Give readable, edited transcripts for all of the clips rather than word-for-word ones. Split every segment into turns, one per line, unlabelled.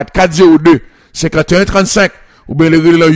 402 51 35 ou bien le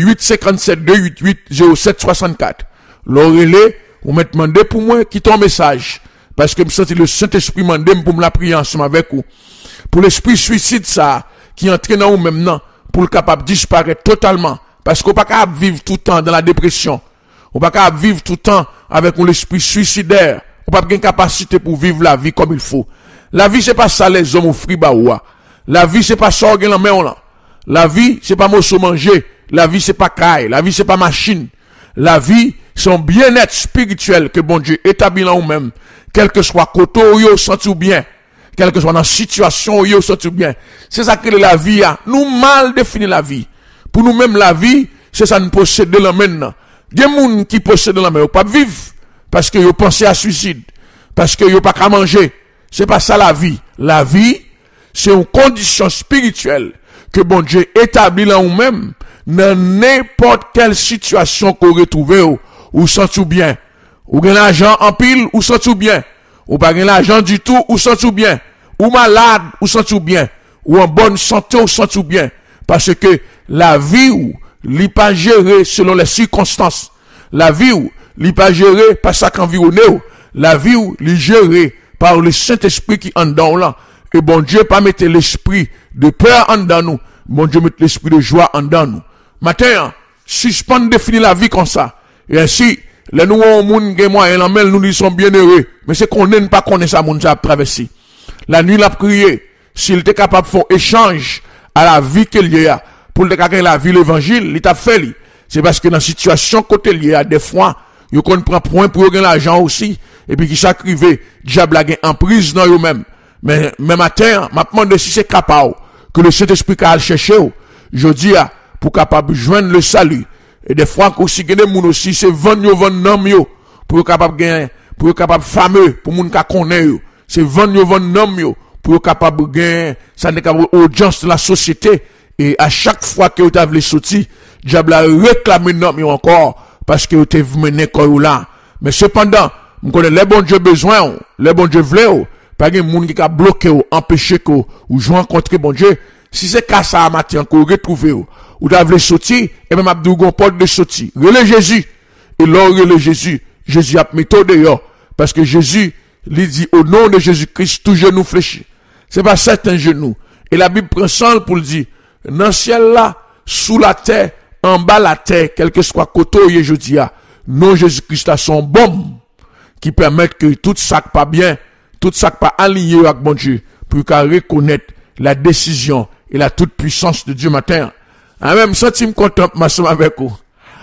857 288 07 64. L'orélé, ou me demander pour moi qui ton message. Parce que me senti le Saint-Esprit mandem pour me la prier ensemble avec vous. Pour l'esprit suicide ça, qui entraîne dans vous même non, pour le capable de disparaître totalement. Parce qu'on pas capable vivre tout le temps dans la dépression. On pas capable vivre tout le temps avec l'esprit suicidaire. On pas une capacité pour vivre la vie comme il faut. La vie c'est pas ça les hommes offrent baoua. La vie c'est pas ça on la main là. La vie c'est pas morceau manger. La vie c'est pas caille. La vie c'est pas machine. La vie c'est un bien-être spirituel que bon Dieu établit en nous-mêmes. Quel que soit côté où yo senti bien. Quelle que soit dans la situation où yo senti bien. C'est ça que la vie a. Nous mal définir la vie. Pour nous-mêmes la vie, c'est ça nous posséder la main. Il y a des gens qui possèdent la main, ils pas vivre parce que ils pensent à suicide, parce que ils pas qu'à manger. C'est pas ça la vie. La vie, c'est une condition spirituelle que bon Dieu établit en nous-mêmes dans n'importe quelle situation qu'on retrouve ou senti bien. Ou gagne l'argent en pile ou senti bien. Ou pas gagne l'argent du tout ou senti bien. Ou malade ou senti bien. Ou en bonne santé ou senti bien. Parce que la vie ou li pas géré selon les circonstances. La vie ou li pas géré par ça qu'environné ou. La vie ou li géré par le Saint-Esprit qui en dedans là. Et bon Dieu pas mettre l'esprit de peur en dedans nous. Bon Dieu mettre l'esprit de joie en dedans nous. Matin, suspendre définir la vie comme ça. Et ainsi, les nouveaux monde qui moyen la mêle nous sommes bien heureux. Mais c'est qu'on n'aime pas connaître ça monde ça traverser. La nuit l'a prié, s'il était capable de faire échange à la vie qu'il y a pour le gagner la vie l'évangile, il t'a fait lui. C'est parce que dans la situation côté lié à des fois, il qu'on prend point pour gagner l'argent aussi et puis qui s'acrive diable a en prise dans eux même. Mais même matin, m'a demandé si c'est capable que le Saint-Esprit qu'a chercher je dis pour capable joindre le salut. Et des fois aussi des moun aussi c'est vendre nom yo pour capable gagner pour capable fameux pour moun ka connaît yo. C'est vendre nom yo pour capable gagner ça n'est capable audience de la société. Et à chaque fois que vous avez sorti, diable a réclamé nom encore, parce que vous avez mené quoi là. Mais cependant, vous connaissez les bons dieux besoin, les bons dieux veulent, pas de monde qui a bloqué ou empêché que ou jouer rencontrer bon Dieu. Si c'est cas ça matin que vous retrouvez vous avez sorti, et même Abdou gon porte de sorti. Relais Jésus. Et là, relais Jésus, Jésus a mis tout dehors. Parce que Jésus, lui dit au nom de Jésus-Christ, tout genou fléchi. C'est pas certains genoux. Et la Bible prend ça pour le dire. Dans le ciel là, sous la terre, en bas la terre, quel que soit côté où je dis, non Jésus-Christ a son bombe qui permet que tout ça pas bien, tout ça pas aligné avec bon Dieu, pour qu'à reconnaître la décision et la toute puissance de Dieu matin. Ah, même senti me content ma somme avec vous.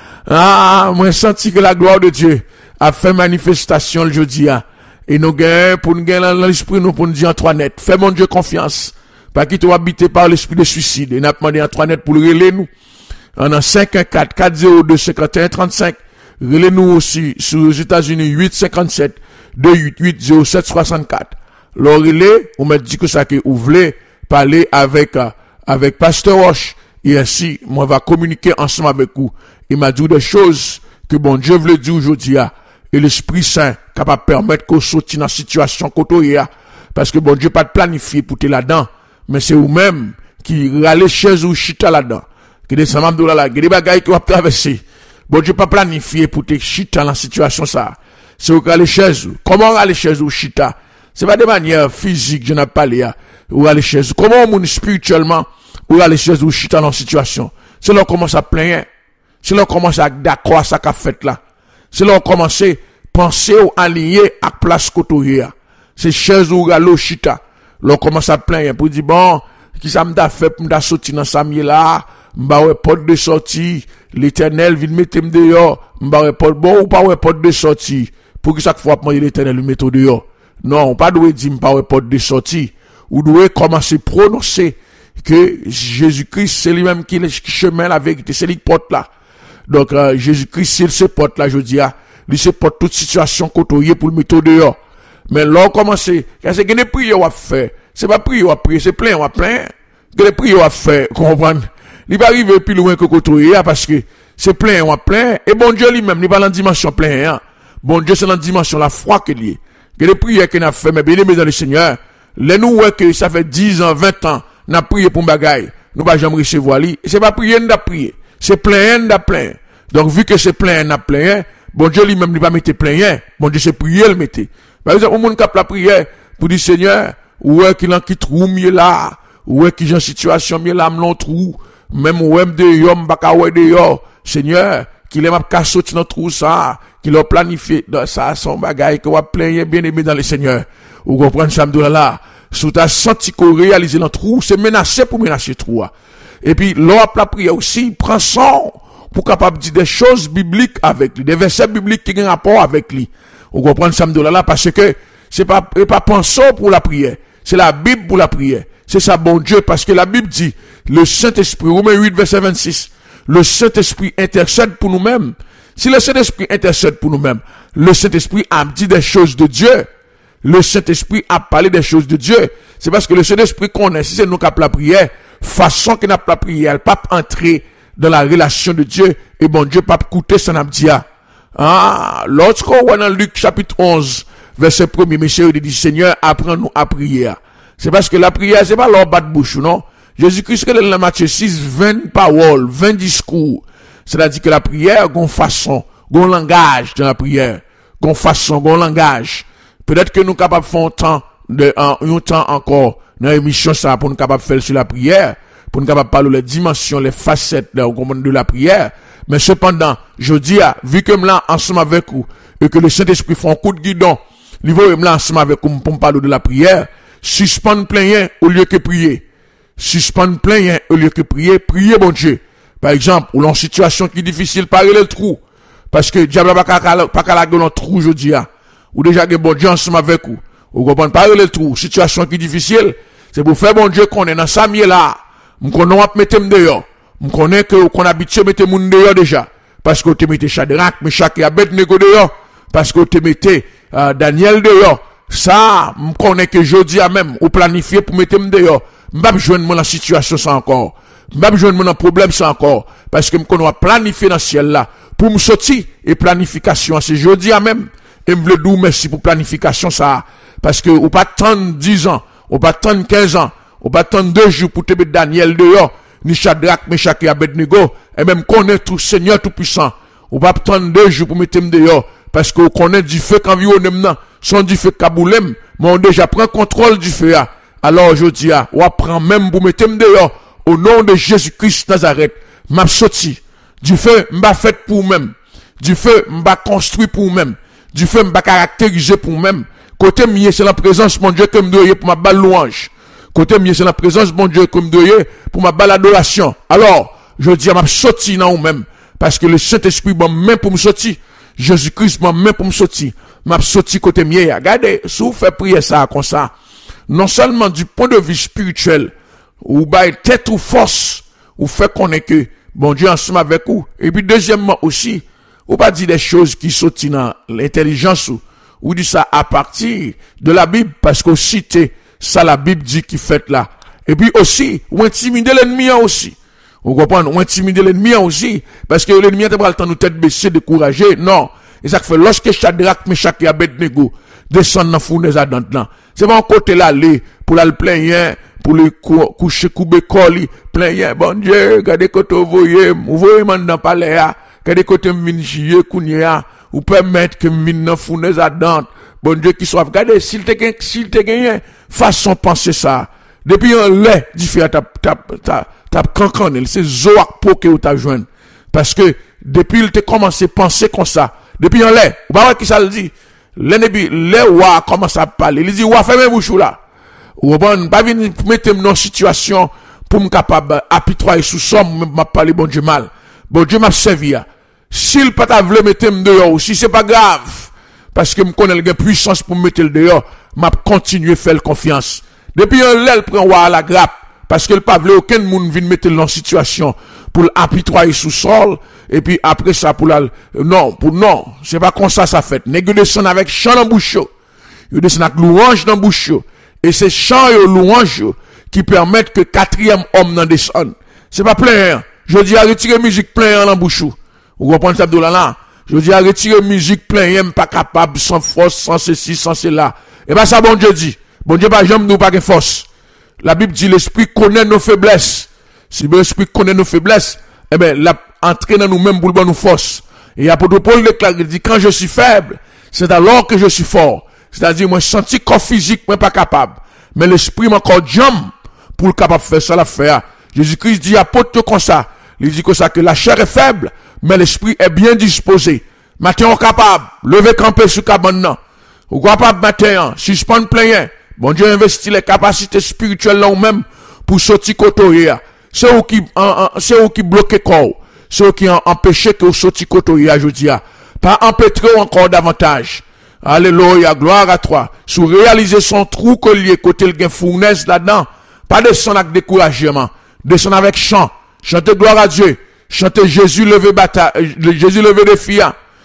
Ah, moi senti que la gloire de Dieu a fait manifestation le jeudi. Et nous gagnons pour nous gagner dans l'esprit, nous pour nous dire en trois net. Fais mon Dieu confiance. Pas qu'il soit habité par l'esprit de suicide. Et n'a demandé en 3 net pour le relais nous. En 514 402 51 35. Relais nous aussi sur les États-Unis 857 288 07 64. Le relais, on m'a dit que ça que vous voulez parler avec Pasteur Roche. Et ainsi, moi va communiquer ensemble avec vous. Il m'a dit des choses que bon Dieu veut dire aujourd'hui. Et l'Esprit Saint capable de permettre qu'on sorte dans la situation côté. Parce que bon Dieu pas de planifié pour te là-dedans. Mais c'est vous-même qui râlez chez vous chita là-dedans. Que des samam là, que des bagailles qui vont traverser. Bon Dieu pas planifié pour te chita dans la situation ça. C'est vous râlez chez vous. Comment râlez chez vous chita? C'est pas de manière physique, je n'ai pas parlé. Ou râlez chez vous. Comment on spirituellement, ou râlez chez vous chita dans la situation? C'est là qu'on commence à plaindre. C'est là qu'on commence à d'accord à ça qu'a fait là. C'est là qu'on commence à penser ou aligner à place côté. C'est chez vous râlez chita. L'on commence à plaindre pour dire bon, qui ça m'a fait pour me sortir dans ça là, m'ba ouais porte de sortie, l'Éternel vient mettre me dehors, m'ba ouais porte bon ou pas ouais porte de sortie. Pour que chaque fois que l'Éternel le mette dehors. Non, pas doit dire m'ba ouais porte de sortie. Ou doit commencer à prononcer que Jésus-Christ c'est lui-même qui chemin la vérité, c'est lui qui porte là. Donc Jésus-Christ c'est ce porte là, je dis lui se porte toute situation côtoyée pour le mettre dehors. Mais là, on commence, c'est que les prières à faire. C'est pas prière à prier, c'est plein, on plein. Que les prières à faire, comprendre. Il va arriver plus loin que côté, parce que c'est plein, on plein. Et bon Dieu lui-même, il va dans la dimension plein, Bon Dieu, c'est dans la dimension la foi qu'il y a. Que les prières qu'on a fait, mais bien aimé dans le Seigneur, les nous, que ça fait 10 ans, 20 ans, on a prié pour bagaille. nous pas jamais recevoir lui. C'est pas prier, n'a prier. C'est plein, n'a plein. Donc, vu que c'est plein, n'a plein, bon Dieu lui-même, il pas mettre plein, bon Dieu, c'est prier, le mettre. Par exemple, au monde qui a la prière, pour dire, Seigneur, ouais, qui l'en qui trou, mieux là, ouais, qui j'ai en situation, mieux là, m'lon trou, même ouais, de yom, baka ouais de yo, Seigneur, qu'il aime à sortir dans trou ça, qu'il a planifié dans ça, son bagage, que va plein, bien aimé dans le Seigneur. Vous comprenez ça, là, sous ta senti qu'on réalise dans trou, c'est menacé pour menacer trou. Et puis, l'homme la prière aussi, il prend son, pour capable dire des choses bibliques avec lui, des versets bibliques qui ont un rapport avec lui. Vous comprenez ça, là, parce que c'est pas pensant pour la prière. C'est la Bible pour la prière. C'est ça, bon Dieu, parce que la Bible dit, le Saint-Esprit, Romains 8, verset 26, le Saint-Esprit intercède pour nous-mêmes. Si le Saint-Esprit intercède pour nous-mêmes, le Saint-Esprit a dit des choses de Dieu. Le Saint-Esprit a parlé des choses de Dieu. C'est parce que le Saint-Esprit connaît, si c'est nous qui avons la prière, façon qu'il n'a pas la prière, elle pas entrer dans la relation de Dieu, et bon Dieu pas coûter son abdia. Ah, lorsqu'on voit dans Luc chapitre 11, verset 1er, messieurs, il dit, Seigneur, apprends-nous à prier. C'est parce que la prière, c'est pas leur bat de bouche, non? Jésus-Christ, dans la Matthieu 6, 20 paroles, 20 discours. C'est-à-dire que la prière, gon façon, gon langage dans la prière. Gon façon, gon langage. Peut-être que nous capables de faire un temps encore, dans l'émission, ça, pour nous capables de faire sur la prière, pour nous capables de parler les dimensions, les facettes de la prière. Mais cependant, je dis, vu que je suis là ensemble avec vous, et que le Saint-Esprit fait un coup de guidon, il va là ensemble avec vous pour parler de la prière, suspendre plein au lieu que prier. Suspendre plein au lieu que prier, prier bon Dieu. Par exemple, ou dans situation qui est difficile, parler le trou. Parce que diable pas qu'à dans le trou, je dis, ou déjà que bon Dieu ensemble avec vous. Vous comprenez, parler le trou, situation qui est difficile, c'est pour faire bon Dieu qu'on est dans sa mieux là. M'konnon ap mette dehors. M'konnon que qu'on habitué mette moun dehors déjà. Parce que te mette Shadrach, Meshach et Abednego dehors. Parce que te mette Daniel dehors. Ça, m'konnon que jeudi a même, ou planifié pour mettre dehors. M'bap joindre mon la situation ça encore. M'bap joindre mon problème ça encore. Parce que m'konnon a planifié dans ciel là. Pour me sortir, et planification, c'est jeudi a même. Et m'vle dou merci pour planification ça. Parce que, ou pas attendre 10 ans, ou pas attendre 15 ans, ou pas attendre 2 jours pour te mettre Daniel dehors, ni Shadrach, Meshach et Abednego, et même connaître tout Seigneur tout puissant. Ou pas attendre 2 jours pour mettre dehors, parce que vous connaissez du feu qu'environne maintenant, son du feu kaboulem, mais on déjà prend contrôle du feu. Alors je dis, ou apprend même pour mettre dehors, au nom de Jésus-Christ Nazareth, m'a sorti. Du feu, m'a fait pour même. Du feu, m'a construit pour même. Du feu, m'a caractérisé pour même. Côté mieux, c'est la présence, mon Dieu, que me pour ma balle louange. Côté mieux, c'est la présence, mon Dieu, que me pour ma balle adoration. Alors, je dis, m'a sorti dans vous-même. Parce que le Saint-Esprit m'a même pour me sortir. Jésus-Christ m'a même pour me sortir. M'a sorti côté mieux. Regardez, si vous faites prier ça comme ça, non seulement du point de vue spirituel, ou bail tête ou force, ou fait connaître que, bon Dieu, ensemble avec vous. Et puis, deuxièmement aussi, ou pas dire des choses qui sortent dans l'intelligence ou dit ça à partir de la Bible, parce que cité ça la Bible dit qui fait là. Et puis aussi, ou intimider l'ennemi aussi. Vous comprenez? Ou intimider l'ennemi aussi, parce que l'ennemi n'a pas le temps de nous tête baissée, décourager. Non. Et ça fait lorsque Shadrach, Meshach et Abednego descendent dans la fournaise ardente là, c'est pas un côté là, pour la plaindre, pour le coucher, couper colis, plaindre, bon Dieu, regardez côté vous voyez maintenant palais là, regardez côté m'vinchier, kounia, ou permettre que m'vin dans fournaise ardente, bon Dieu qui soit, regardez, s'il te gagne, façon penser ça. Depuis un lait, différent, t'as cancané, c'est zoak pour que t'as joint. Parce que, depuis il te commencé à penser comme ça, depuis un lait, ou pas qui ça le dit, les ouah commence à parler, il dit, ouah, fermez bouche là. Ou bon, pas venir mettre dans situation pour me capable apitoyer sous somme, m'a parlé bon Dieu mal. Bon Dieu m'a servi. S'il pas ta vle mettre dehors aussi, c'est pas grave. Parce que me connais la puissance pour me mettre dehors, m'a continuer faire confiance. Depuis un l'aile prend à la grappe, parce que le pas vle aucun monde vient mettre dans situation pour l'apitoyer sous sol, et puis après ça pour la, non, c'est pas comme ça fait. Nèg descend avec chant dans bouche, il descend avec louange dans bouche, et c'est chant et louange qui permettent que quatrième homme n'en descende. C'est pas plein, je dis à retirer musique plein dans bouche. Vous comprenez ça, là? Je dis à retirer musique plein, pas capable, sans force, sans ceci, sans cela. Et ben ça, bon Dieu dit. Bon Dieu, pas jamais nous pas de force. La Bible dit, l'esprit connaît nos faiblesses. Si bon esprit connaît nos faiblesses, eh ben, l'a entré dans nous-mêmes pour nous force. Et apôtre Paul déclare, il dit, quand je suis faible, c'est alors que je suis fort. C'est-à-dire, moi, senti corps physique, moi, pas capable. Mais l'esprit m'a encore jam pour le capable de faire ça, l'affaire. Jésus-Christ dit, apôtre comme ça. Il dit que ça, que la chair est faible, mais l'esprit est bien disposé. Matin, on est capable, lever camper sur cabane. On est capable, matin, suspendre plein. Bon Dieu investit les capacités spirituelles là ou même pour sortir côté. C'est eux qui bloquent corps. C'est eux qui empêchent que vous sortiez côté, je dis. Pas empêtrer encore davantage. Alléluia, gloire à toi. Sous réaliser son trou collier, côté le gain fournaise là-dedans. Pas descendre avec découragement. Descendre avec chant. Chanter gloire à Dieu. Chanter Jésus levé bataille, Jésus levé défi.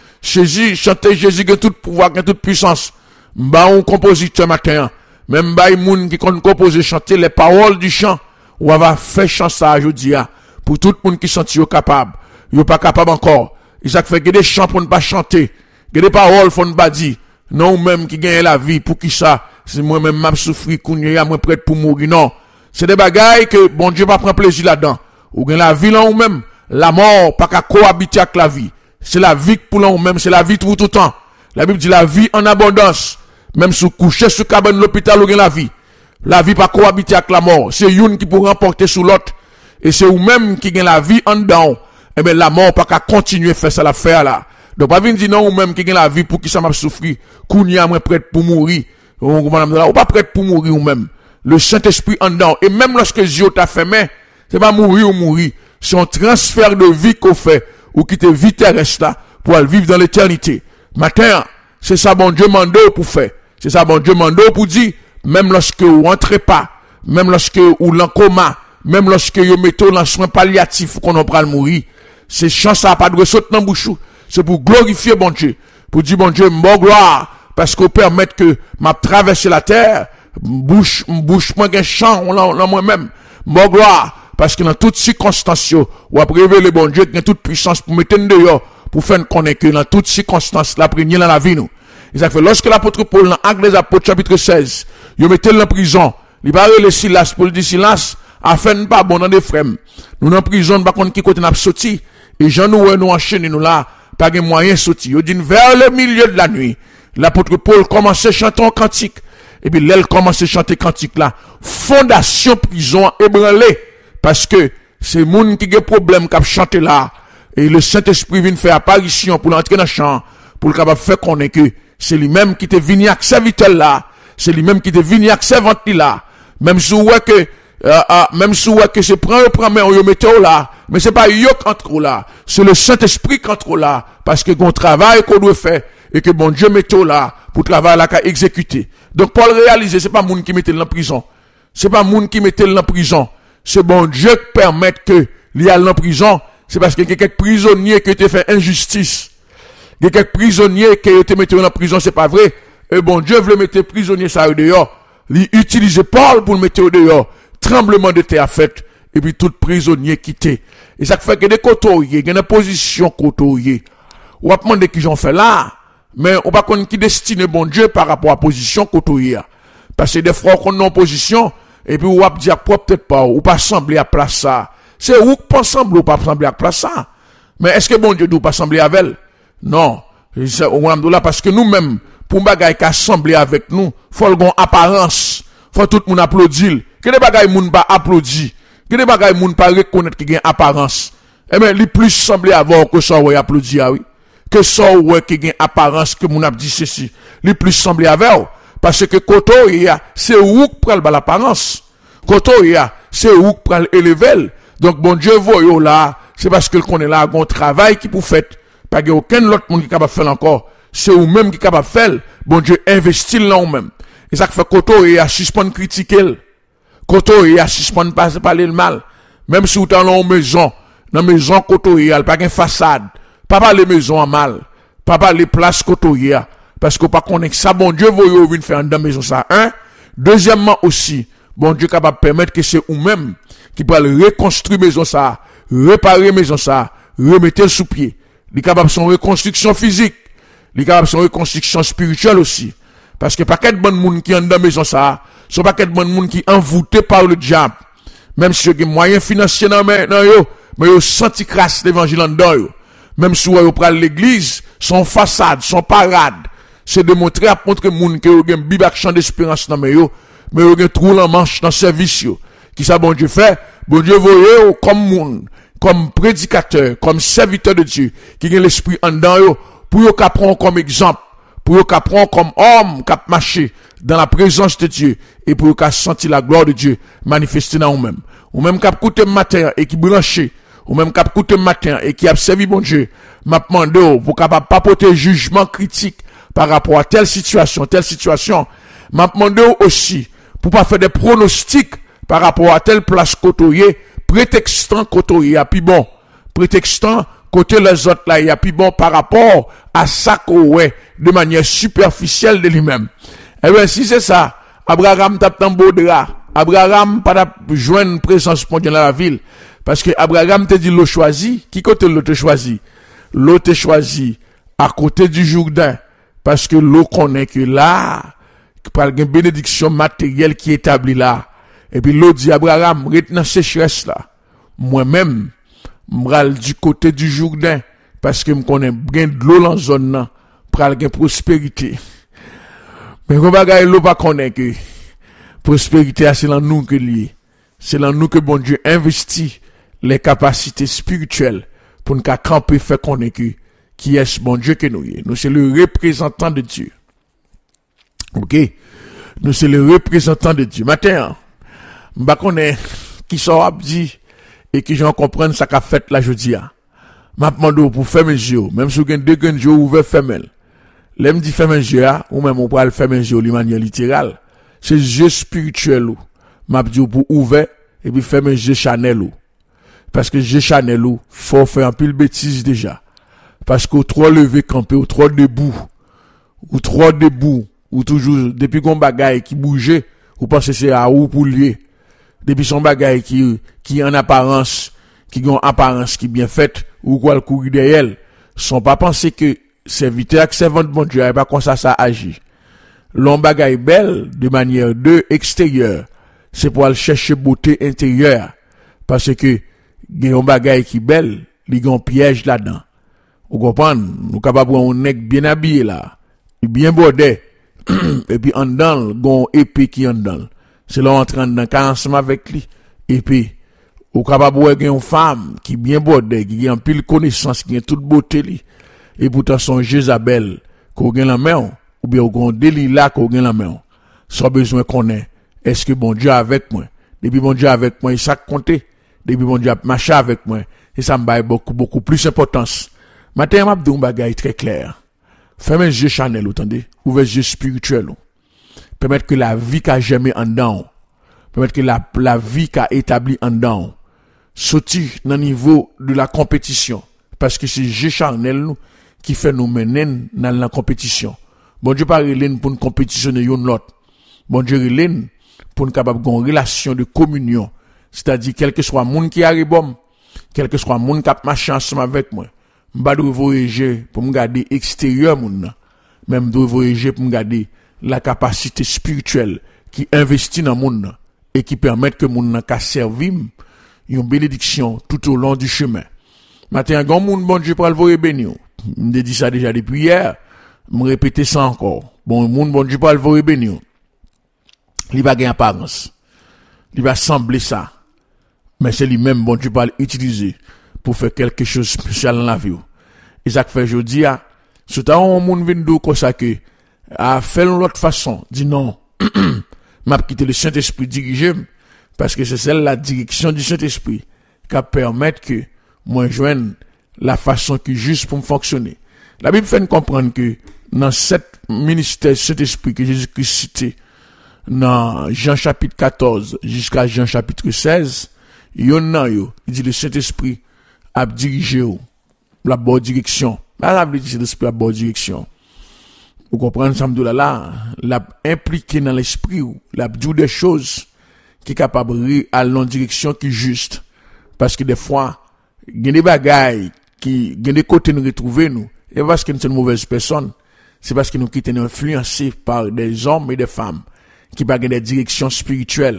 Chanter Jésus qui a tout pouvoir, qui a toute puissance. Mba un compositeur matin. Même ba moun qui compose chanter les paroles du chant. Ou va faire chant ça, je dis, pour tout le monde qui senti capable. Yo pas capable encore. Il s'est fait des chants pour ne pas chanter. Des paroles pour ne pas dire. Non, même qui gagne la vie, pour qui ça? C'est moi-même, m'a souffri, kounya, moi prête pour mourir. Non. C'est des bagailles que bon Dieu va prendre plaisir là-dedans. Ou gagne la vie là ou même. La mort, pas qu'à cohabiter avec la vie. C'est la vie pour là ou même, c'est la vie tout le temps. La Bible dit la vie en abondance. Même sous coucher sur cabane l'hôpital ou gagne la vie. La vie pas cohabiter avec la mort. C'est une qui peut remporter sur l'autre. Et c'est ou même qui gagne la vie en dedans. Eh bien, la mort pas qu'à continuer à faire ça l'affaire là. Donc, pas venir dire non ou même qui gagne la vie pour qui ça m'a souffri. Kounia, moi prête pour mourir. Ou pas prête pour mourir ou même. Le Saint-Esprit en dedans. Et même lorsque Dieu t'a fermé, c'est pas mourir ou mourir. C'est un transfert de vie qu'on fait. Ou quitter vie terrestre là. Pour aller vivre dans l'éternité. Matin, c'est ça bon Dieu mande pour faire. C'est ça bon Dieu mande pour dire, même lorsque vous rentrez pas, même lorsque vous l'en coma, même lorsque vous mettez dans soin palliatif qu'on en prend le mourir, c'est chance à pas de ressortir dans bouche. C'est pour glorifier bon Dieu. Pour dire bon Dieu, mon gloire, parce qu'on permet que m'a traversé la terre, bouche moi gain champ, on moi-même. Mon gloire, parce que dans toutes circonstances, ou après révéler bon Dieu qui a toute puissance pour mettre dehors, pour faire connaître que dans toutes circonstances, la prière dans la vie nous. Et ça fait, lorsque l'apôtre Paul, dans Actes des Apôtres, chapitre 16, il mettait dans la prison, il parle le Silas, pour le dire Silas, afin de pas bon dans des frères. Nous dans prison, par contre, qui côté n'a sorti, et Jean nous enchaîné, nous là, pas de moyen de sortir. Il dit, vers le milieu de la nuit, l'apôtre Paul commençait à chanter un cantique. Et puis, là, il commençait à chanter cantique là. Fondation prison ébranlée. Parce que, c'est moun qui a problème qui a chanté là. Et le Saint-Esprit vient faire apparition pour l'entrer dans le champ, pour le capable faire connaître que c'est lui-même qui te venu avec serviteur là. C'est lui-même qui te venu avec servante là. Même si ouais que c'est prend mais on mette là. Mais c'est pas yo qui entre là. C'est le Saint-Esprit qui entre là. Parce que bon travail qu'on doit faire, et que bon Dieu mette là, pour travailler là qu'à exécuter. Donc, Paul réalise, c'est pas moun qui mette dans la prison. C'est pas moun qui mette dans la prison. C'est bon Dieu qui permet que l'y a dans la prison. C'est parce que quelques prisonniers qui ont fait injustice. Quelques prisonniers qui ont été mis dans la prison, c'est pas vrai. Et bon Dieu veut mettre prisonniers ça dehors. Il utilise Paul pour le mettre dehors. Tremblement de terre fait. Et puis tout prisonnier quitté. Et ça fait que des côtoyers, il y a une position côtoyée. On va demander qui j'en fais là. Mais on va connaître qui destine bon Dieu par rapport à la position côtoyée. Parce que des fois qu'on est en position, et puis on va dire peut-être pas, ou pas sembler à place ça. C'est où pas sembler ou pas sembler à place ça. Mais est-ce que bon Dieu ne doit pas sembler avec elle? Non. On va là parce que nous-mêmes, pour bagaille qui assembler avec nous, faut le apparence. Faut tout le monde applaudir. Que des bagailles moun pas applaudir. Que des bagailles moun pas reconnaître qui gagne apparence. Eh bien, les plus semblé avoir que ça ouais applaudir, oui. Que ça ouais qui gagne apparence que moun a dit ceci. Les plus semblé avoir. Parce que koto c'est où pral ba l'apparence. Koto c'est où pral élever. Donc bon Dieu voyo là, c'est parce que qu'on est là un travail qui pour fait. Pas que aucun autre monde qui capable faire encore. C'est ou même qui capable faire. Bon Dieu investit là ou même. Et ça fait koto à suspendre critiquer. Koto à suspendre parler le mal. Même si vous dans une maison, dans maison koto pas une façade. Pas parler maison en mal. Pas parler place koto parce que pas connaître ça bon Dieu voyo venir faire dans maison ça. Un, deuxièmement aussi, bon Dieu capable permettre que c'est ou même qui peut reconstruire maison ça, réparer maison ça, remettre sous pied. Il est capable son reconstruction physique, il est capable son reconstruction spirituelle aussi. Parce que pas qu'être bon monde qui est dans maison ça, sont pas qu'être bon monde qui envoûté par le diable. Même si vous avez moyens financiers dans yo, mais vous senti crasse l'évangile en dedans yo. Même si vous prenez l'église, son façade, son parade, c'est de montrer à montrer moun que vous avez Bible ak chant d'espérance dans yo, mais vous avez trou en manche dans service yo. Qui ça bon Dieu fait? Bon Dieu voyez comme moun, comme prédicateur, comme serviteur de Dieu, qui a l'esprit en dedans yo, pour yo prendre comme exemple, pour yo prendre comme homme qui marcher dans la présence de Dieu, et pour yo sentir la gloire de Dieu manifester dans vous-même. Ou même qui écoute matin et qui branché, ou même qui écoute matin et qui a servi bon Dieu, m'a demandé pour capable pas porter jugement critique par rapport à telle situation, m'a demandé aussi pour pas faire des pronostics par rapport à telle place côtoyée, prétextant côtoyé, puis bon, prétextant côté les autres là, il y a puis bon par rapport à ça ouais, de manière superficielle de lui-même. Eh bien, si c'est ça, Abraham tape dans Baudra, Abraham pas joindre présence spontanée dans la ville, parce que Abraham te dit l'eau choisi, qui côté l'eau te choisi? L'eau te choisi à côté du Jourdain, parce que l'eau connaît que là, par une bénédiction matérielle qui est établie là. Et puis l'eau dit Abraham, retenant sécheresse là. Moi-même, m'ral du côté du Jourdain, parce que m'connais bien de l'eau dans la zone là, pral gen prospérité. Mais qu'on bagaille l'eau pas connaît que prospérité c'est dans nous que lié. C'est dans nous que bon Dieu investit les capacités spirituelles pour nous camper faire connaître qui est ce bon Dieu que nous est. Nous c'est le représentant de Dieu. OK? Nous c'est le représentant de Dieu. Matin, m'ba connaît qui soit dit et qui j'en comprenne ça qu'a fait la jeudi a. M'a demandé pour faire mes yeux, même si vous avez deux grands yeux ouverts fermés. L'aime dit faire mes yeux ou même on peut le faire mes yeux de manière littérale. C'est yeux spirituel ou. M'a dit pour ouvert et puis faire mes yeux Chanel ou. Parce que yeux Chanel ou faut faire un pile bêtise déjà. Parce que trop levé camper ou trop debout ou toujours depuis qu'on bagaille qui bougeait ou pensez c'est à ou pour lier. Depuis son bagaille qui en apparence qui ont apparence qui bien faite ou quoi le courir derrière sont pas penser que serviteur ak servant de bon Dieu pas comme ça agit. L'on bagaille belle de manière de extérieure, c'est pour aller chercher beauté intérieure parce que gen bagaille qui belle, li gon piège là-dedans. Vous comprenez? Nous capable un nèg bien habillé là, bien bordé et puis en dedans gon épée qui en dedans. C'est là entrant dans ensemble avec lui et puis ou capable ouais une femme qui bien bordée qui a en pile connaissance qui a toute beauté li et pourtant son Jézabel qu'on gagne la main ou bien on Delilah qu'on gagne la main sans besoin connaît est-ce que bon Dieu avec moi depuis bon Dieu avec moi il ça compter depuis bon Dieu marcher avec moi et ça me baille beaucoup plus importance matin m'a dit un bagage très clair fermez les yeux Chanel entendez ouvrez les yeux spirituels permettre que la vie qu'a jamais en dedans permettre que la vie qu'a établi en dedans sorti dans niveau de la compétition parce que c'est Dieu charnel nous qui fait nous mener dans la compétition. Bon Dieu pas relève pour nous compétitionner yon l'autre. Bon Dieu relève pour nous capable une relation de communion, c'est-à-dire quel que soit monde qui arrive bon, quel que soit monde qui a marché ensemble avec moi, m'pa doit voyager pour me garder extérieur moun même doit voyager pour me garder la capacité spirituelle qui investit dans monde et qui permet que moun nan ka servir une bénédiction tout au long du chemin. Matin, grand monde, bon Dieu, pour le voir béni. Je dis ça déjà depuis hier. Je répéter ça encore. Bon monde, bon Dieu, pour le voir béni. Il va gagner apparence. Il va sembler ça. Mais c'est lui-même, bon Dieu, pour l'utiliser pour faire quelque chose de spécial dans la vie. Et ça fait aujourd'hui, ce temps, on monde vient d'où comme ça que, à faire l'autre façon, dit non. M'a quitté le Saint-Esprit dirigé, parce que c'est celle la direction du Saint-Esprit qui permet que moi joigne la façon qui est juste pour me fonctionner. La Bible fait nous comprendre que dans cette ministère Saint-Esprit que Jésus-Christ cité dans Jean chapitre 14 jusqu'à Jean chapitre 16, il dit le Saint-Esprit a dirigé la bonne direction. La Bible dit Saint-Esprit a bonne direction. Vous comprenez ça là, l'a impliqué dans l'esprit ou l'a dit des choses qui est capable à la direction qui est juste. Parce que des fois, il y a des bagailles qui, il y a des côtés nous retrouver nous. Et parce que nous sommes une mauvaise personne, c'est parce que nous quittons influencés par des hommes et des femmes qui ont des directions spirituelles,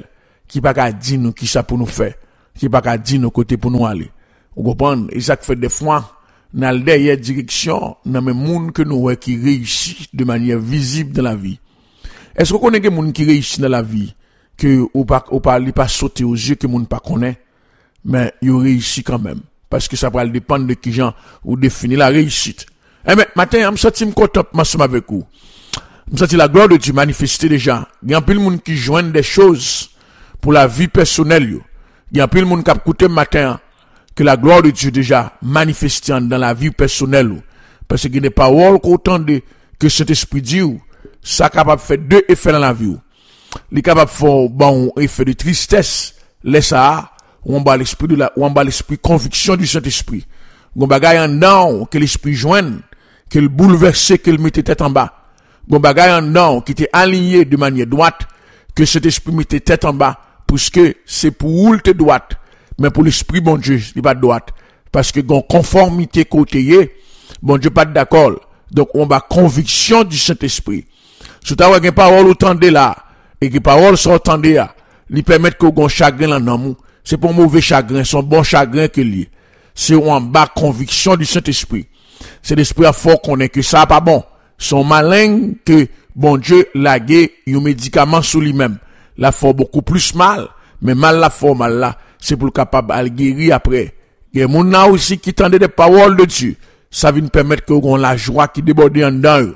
qui pas qu'à dire nous qui ça pour nous faire, qui pas qu'à dire nous côté pour nous aller. Vous comprenez? Et ça fait des fois dans la dernière direction, dans même monde que nous qui réussit de manière visible dans la vie. Est-ce que vous connaissez des gens qui réussissent dans la vie que ou pas sauter aux yeux que monde pas connaît, mais ils réussissent quand même parce que ça va dépendre de qui gens ou définir la réussite. Eh mais matin, je me sens content ensemble avec vous. Je me sens la gloire de Dieu manifester déjà. Il y a plein de monde qui joignent des choses pour la vie personnelle. Il y a plein de monde qui a écouté matin que la gloire de Dieu déjà manifestant dans la vie personnelle. Parce qu'il n'y a pas autant de que cet esprit dit, ça capable de faire deux effets dans la vie. Il est capable de faire bon effet de tristesse, laisse ça, on bat l'esprit conviction du Saint-Esprit. On bagaille en dedans que l'esprit joigne, que le bouleverse, que le mette tête en bas. On bagaille en dedans qui était aligné de manière droite, que cet esprit mette tête en bas, puisque c'est pour où le droite. Mais pour l'esprit, bon Dieu, il n'est pas de droite. Parce que, dans conformité côté, bon Dieu, pas d'accord. Donc, on va conviction du Saint-Esprit. Si tu as une parole entendue là, et que parole sont entendues là, lui permettre que gon chagrin dans nous, c'est pas un mauvais chagrin, c'est un bon chagrin que lui. C'est en bas conviction du Saint-Esprit. C'est l'esprit à fort qu'on est que ça pas bon. Son malin que, bon Dieu, lagué, un médicament sous lui-même. La fort beaucoup plus mal, mais mal la fort mal là. C'est pour le capable de guérir après. Il y a moun là aussi qui tendait des paroles de Dieu. Ça vient permettre que on la joie qui déborde en dedans.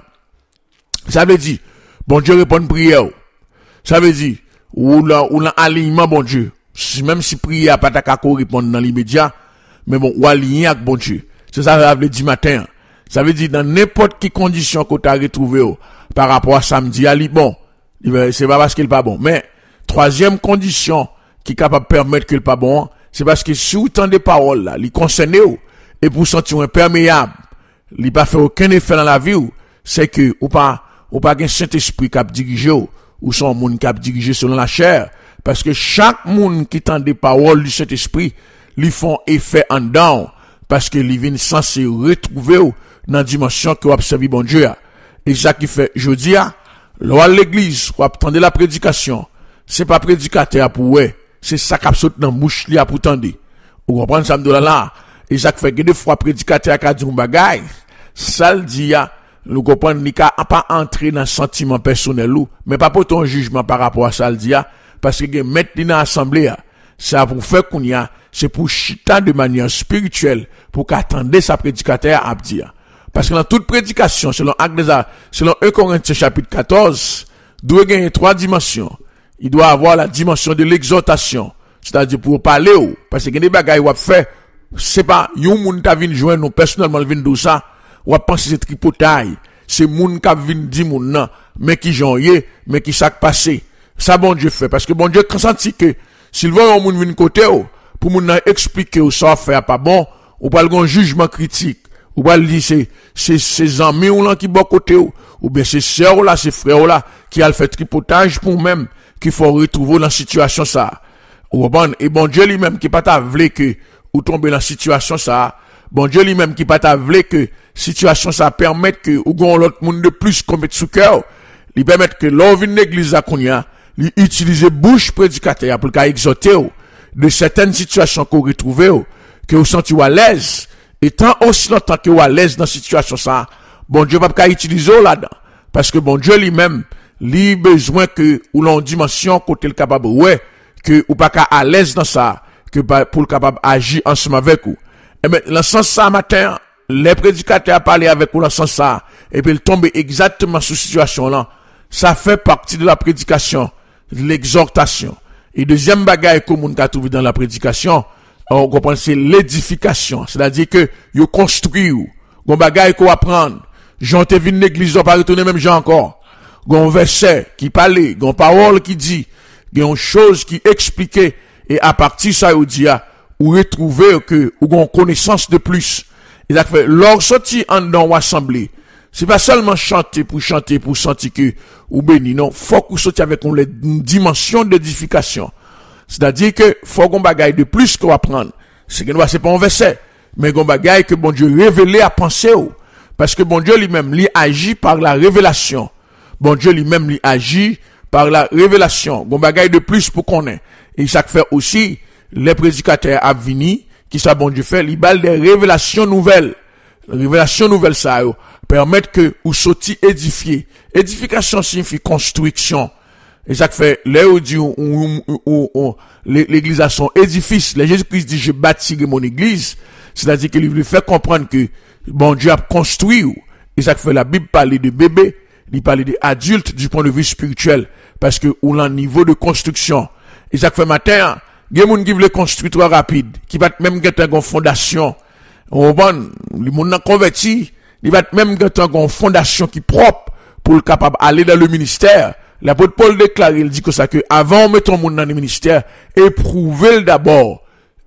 Ça veut dire, bon Dieu répond prière. Ça veut dire, ou l'alignement, bon Dieu. Même si prière pas ta kako répondre dans l'immédiat, mais bon, ou aligner avec bon Dieu. C'est ça que ça veut dire matin. Ça veut dire, dans n'importe quelle condition que tu as retrouvé, par rapport à samedi, bon, c'est pas parce qu'il n'est pas bon. Mais, troisième condition, qui est capable de permettre qu'il n'est pas bon, c'est parce que si vous entendez des paroles là, les concernez et pour sentir imperméable, il n'a pas fait aucun effet dans la vie, c'est que ou pas un Saint-Esprit qui a dirigé ou son monde qui a dirigé selon la chair, parce que chaque monde qui entend des paroles du Saint-Esprit, lui font effet en dedans, parce que ils viennent censé retrouver dans la dimension que vous observez bon Dieu. Et ça qui fait, je dis, à l'église, vous attendez la prédication, c'est pas prédicateur pour ouais. C'est ça qui saute dans la bouche li pour tendre. Vous comprenez ça me là. Et ça fait que des fois prédicateur a dit un bagay, ça le dit nous comprenons ni ka pas entrer dans sentiment personnel ou mais pas pour ton jugement par rapport à ça le dit parce que mettre dans assemblée ça pour faire qu'on y a c'est pour chita de manière spirituelle pour qu'attendre sa prédicateur a dire. Parce que dans toute prédication selon 1 Corinthiens chapitre 14 doit gagner trois dimensions. Il doit avoir la dimension de l'exhortation. C'est-à-dire pour parler parce que des bagailles ou fait, c'est pas, yon moun ta vin joindre nous, personnellement, vin dou ça, ou penser c'est tripotaille. C'est moun ka vin di moun nan, mais qui jonye, mais qui s'ak passé. Ça bon Dieu fait, parce que bon Dieu consenti que, s'il veut yon moun vin côté pour moun nan expliquer ou ça faire pas bon, ou pas le jugement critique, ou pas le dire c'est amis ou là qui bon côté ou bien c'est sœur là, c'est frère là, qui a le fait tripotage pour même, qu'il faut retrouver dans la situation ça. Et bon Dieu lui-même qui pas t'avouer que ou tomber dans la situation ça. Bon Dieu lui-même qui pas t'avouer que situation ça permet que ou gon l'autre monde de plus comme sous cœur, lui permettre que l'on vient l'église à Kounia, lui utiliser bouche prédicateur pour qu'à exhorter de certaines situations qu'on retrouve que vous sentez à l'aise et tant aussi longtemps que vous à l'aise dans situation ça. Bon Dieu va pas utiliser là-dedans parce que bon Dieu lui-même li besoin que ou l'on dimension côté le capable ouais que ou pas à l'aise dans ça que pour le capable agir ensemble avec vous. Et ben dans sens ça matin les prédicateurs parlé avec vous dans sens ça et puis il tombe exactement sous situation là. Ça fait partie de la prédication, de l'exhortation. Et deuxième bagaille que moun ka trouvé dans la prédication, on comprend c'est l'édification, c'est-à-dire que yo construit ou gon bagaille qu'on apprendre. Jean te vinn l'église on pas retourner même Jean encore. Gon verset qui parlait, gon parole qui dit, gon chose qui expliquait et à partir ça ou dit ou retrouver que ou gon connaissance de plus. Et ça fait leur sorti en dans assemblée. C'est pas seulement chanter pour sentir que ou béni non, faut qu'on sorte avec une dimension d'édification. C'est-à-dire que faut qu'on bagaille de plus qu'on apprendre. C'est pas un verset, mais qu'on bagaille que bon Dieu révélé à penser parce que bon Dieu lui-même lui agit par la révélation. Bon Dieu lui-même lui agit par la révélation. Gon bagaille de plus pour qu'on ait. Et ça fait aussi, les prédicateurs à venir, qui ça bon Dieu fait, ils balent des révélations nouvelles. Les révélations nouvelles, ça, permettent que, ou sorti édifier. Édification signifie construction. Et ça fait, là où dit, l'église a son édifice, le Jésus-Christ dit, je bâtirai mon église. C'est-à-dire qu'il lui fait comprendre que, bon Dieu a construit. Et ça fait, la Bible parle de bébés, il parle des adultes du point de vue spirituel. Parce que, ou l'un niveau de construction. Et ça fait matin, il y a des gens qui veulent construire trop rapide, qui va même gagner une fondation. On va, les gens convertis, il va même gagner une fondation qui est propre pour le capable d'aller dans le ministère. L'apôtre Paul déclare, il dit que ça, que avant de mettre mon monde dans le ministère, éprouvez-le d'abord.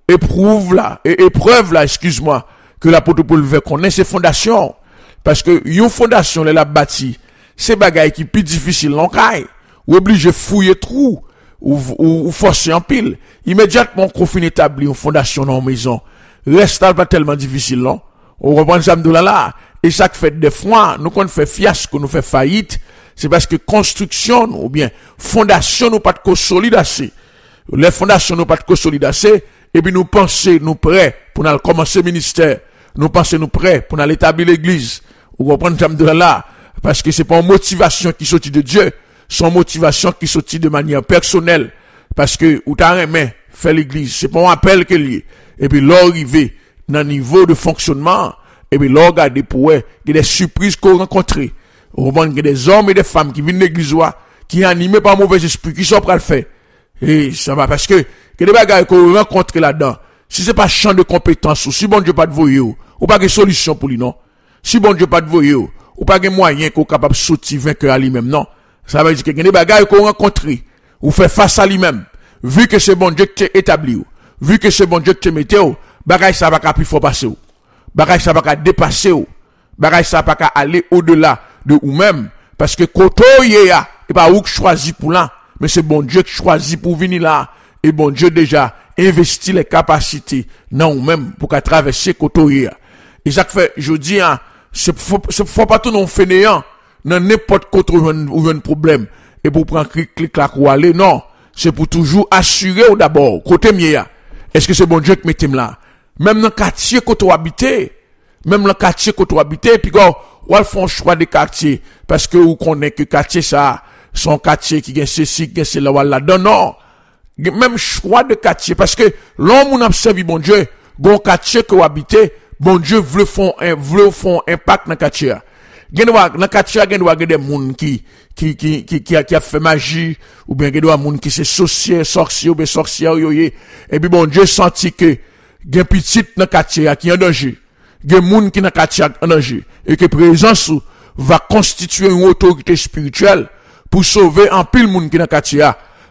Épreuve là, excuse-moi, que l'apôtre Paul veut connaître ses fondations. Parce que, une fondation, elle a bâti, c'est bagaille qui est plus difficile, l'encaille. Ou obligé de fouiller trou, ou forcer en pile. Immédiatement, qu'on finit établir une fondation dans la maison. Reste pas tellement difficile, non? On reprend ça là. Et ça fait des fois, nous, quand on fait fiasco, nous fait faillite, c'est parce que construction, ou bien, fondation, nous pas de consolidation. Les fondations, nous pas de consolidation, et puis nous pensons, nous prêts pour nous commencer le ministère. Nous pensons, nous prêts pour nous établir l'église. Ou reprendre ça là. Parce que c'est pas une motivation qui sortit de Dieu. Son motivation qui sortit de manière personnelle. Parce que, ou t'as aimé faire l'église. C'est pas un appel que lié. Et puis, l'arrivée dans le niveau de fonctionnement. Et puis, regarder pour eux, il y a des surprises qu'on rencontre. Au moment il y a des hommes et des femmes qui viennent de l'église, qui sont animés par mauvais esprit, qui sont prêts à le faire. Et ça va parce que, il y a des bagages qu'on rencontre là-dedans. Si c'est pas champ de compétence, ou si bon Dieu pas de voyer, ou pas de solution pour lui, non. Si bon Dieu pas de voyer, ou pas de moyen qu'on est capable de sortir vainqueur à lui-même, non. Ça veut dire qu'il y a des bagages qu'on rencontre, ou fait face à lui-même. Vu que c'est bon Dieu qui t'est établi, vu que c'est bon Dieu qui t'est mis, bagage ça va pas plus fort passer, bagage ça va pas dépasser, bagage ça va pas aller au-delà de ou-même. Parce que koto yéya, et pas ou que choisi pour là, mais c'est bon Dieu qui choisit pour venir là. Et bon Dieu déjà investi les capacités dans ou-même pour qu'à traverser koto yéya. Et ça fait, je dis, faut pas tout non fainéant, dans n'importe quoi où un problème. Et pour prendre clic, clac, ou aller, non. C'est pour toujours assurer d'abord, côté mieux. Est-ce que c'est bon Dieu qui mettez là? Même dans le quartier que tu habites, puis quand, ou font choix des quartiers, parce que vous connaissez que quartier ça, son quartier qui gagne ceci, qui gagne cela, là-dedans, non. Même choix de quartier, parce que l'homme on observe bon Dieu, bon quartier que vous habitez, bon Dieu veut font impact dans le quartier. Dans le quartier, il y a des gens qui a fait magie, ou bien il y a des gens qui sont sorciers, ou bien sorcières, et puis bon Dieu sentit que, il y a petit dans le quartier qui est en danger. Il y a des gens qui dans le quartier en danger. Et que présence va constituer une autorité spirituelle pour sauver un pile monde qui dans le quartier.